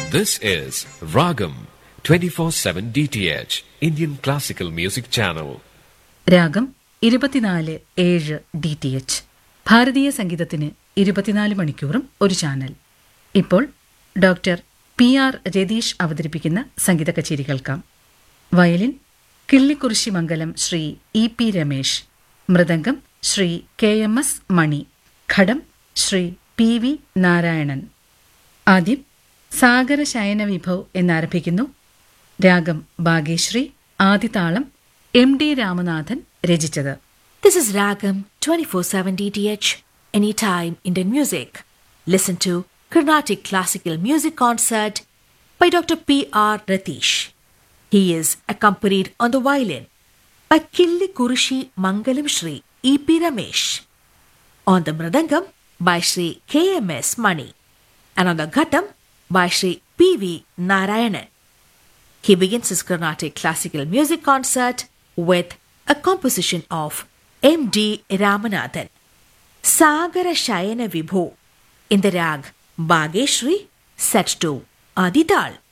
This is Ragam 24/7 DTH Indian Classical Music Channel. രാഗം 24/7 DTH ഭാരതീയ സംഗീതത്തിന് 24 മണിക്കൂറും ഒരു ചാനൽ. ഇപ്പോൾ ഡോക്ടർ PR രതീഷ് അവതരിപ്പിക്കുന്ന സംഗീത കച്ചേരി കേൾക്കാം. വയലിൻ കിള്ളിക്കുറിശി മംഗലം ശ്രീ EP രമേശ്, മൃദംഗം ശ്രീ KMS മണി, ഘടം ശ്രീ PV നാരായണൻ. ആദ്യം സാഗര ശയന വിഭവ് എന്നാരംഭിക്കുന്നു. രാഗം ഭാഗ്യശ്രീ, ആദിതാളം MD രാമനാഥൻ രചിച്ചത്. This is Ragam 24/7 DTH, anytime Indian music. Listen to Carnatic Classical Music Concert by Dr. PR Ratish. He is accompanied on the violin by Killi Kurishi Mangalam Shri EP Ramesh, on the mridangam by Shri KMS Mani, and on the ghatam by Shri PV Narayanan. He begins his Carnatic Classical Music Concert with a composition of MD Ramanathan, Sagara Shayana Vibho, in the rag Bhageshri, set to Adital.